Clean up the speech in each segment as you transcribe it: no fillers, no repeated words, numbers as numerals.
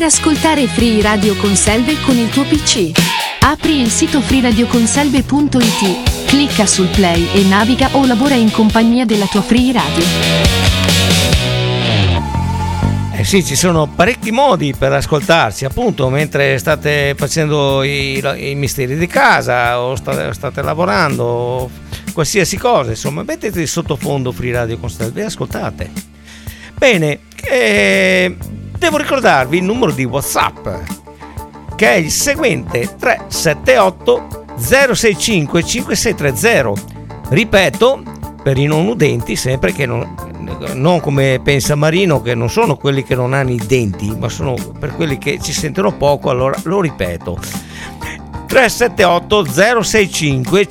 ascoltare Free Radio Conselve con il tuo PC. Apri il sito freeradioconselve.it, clicca sul play e naviga o lavora in compagnia della tua Free Radio. Sì, ci sono parecchi modi per ascoltarci, appunto, mentre state facendo i misteri di casa o state lavorando, qualsiasi cosa, insomma, mettete di sottofondo Free Radio Conselve e ascoltate. Bene, devo ricordarvi il numero di WhatsApp, che è il seguente: 378 065 5630. Ripeto, per i non udenti, sempre, che non come pensa Marino, che non sono quelli che non hanno i denti, ma sono per quelli che ci sentono poco, allora lo ripeto: 378 065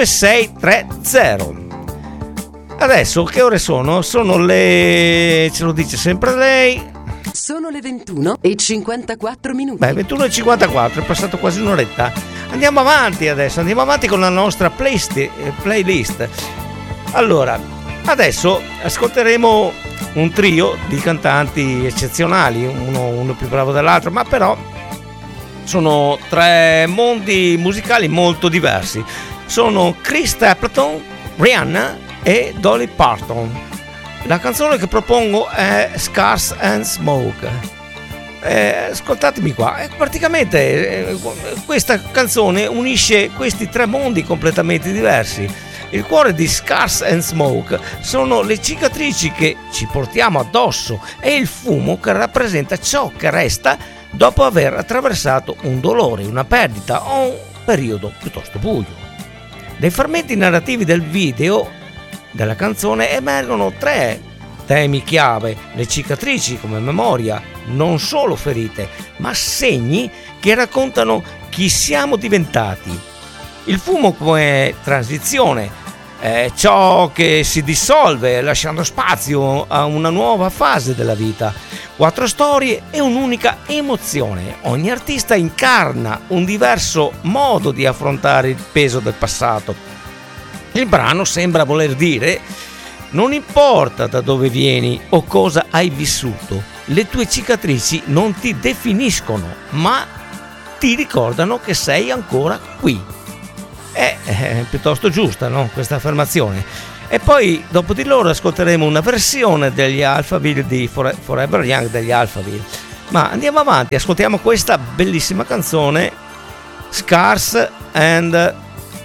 5630. Adesso che ore sono? Sono le... ce lo dice sempre lei. Sono le 21:54 minuti. Beh, 21:54, è passato quasi un'oretta. Andiamo avanti adesso, andiamo avanti con la nostra playlist. Allora, adesso ascolteremo un trio di cantanti eccezionali, uno più bravo dell'altro, ma però sono tre mondi musicali molto diversi. Sono Chris Stapleton, Rihanna e Dolly Parton. La canzone che propongo è Scars and Smoke. Ascoltatemi qua, praticamente questa canzone unisce questi tre mondi completamente diversi. Il cuore di Scars and Smoke sono le cicatrici che ci portiamo addosso e il fumo che rappresenta ciò che resta dopo aver attraversato un dolore, una perdita o un periodo piuttosto buio. Dai frammenti narrativi del video della canzone emergono tre temi chiave: le cicatrici come memoria, non solo ferite, ma segni che raccontano chi siamo diventati. Il fumo come transizione, ciò che si dissolve lasciando spazio a una nuova fase della vita. Quattro storie e un'unica emozione. Ogni artista incarna un diverso modo di affrontare il peso del passato. Il brano sembra voler dire: non importa da dove vieni o cosa hai vissuto, le tue cicatrici non ti definiscono, ma ti ricordano che sei ancora qui. È piuttosto giusta, no? Questa affermazione. E poi dopo di loro ascolteremo una versione degli Alphaville di Forever Young degli Alphaville. Ma andiamo avanti, ascoltiamo questa bellissima canzone, Scars and...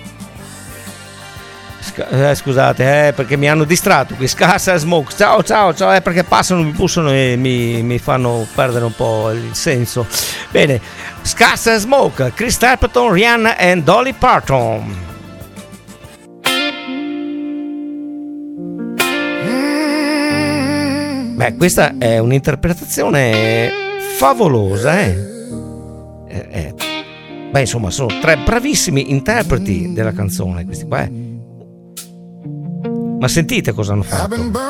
scusate, perché mi hanno distratto qui. Scars and Smoke. Ciao, perché passano, mi bussano e mi fanno perdere un po' il senso. Bene, Scars and Smoke, Chris Stapleton, Rihanna e Dolly Parton. Beh, questa è un'interpretazione favolosa, Beh, insomma, sono tre bravissimi interpreti della canzone, questi qua. Ma sentite cosa hanno fatto.